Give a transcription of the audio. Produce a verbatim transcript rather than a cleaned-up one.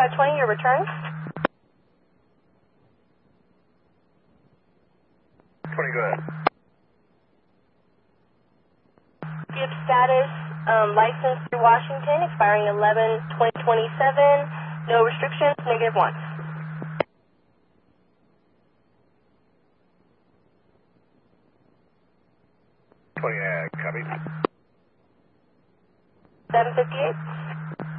five twenty, your return. twenty, go ahead. Skip status, um, license through Washington, expiring eleven twenty twenty-seven. No restrictions, negative one. twenty, uh, copy. seven fifty-eight.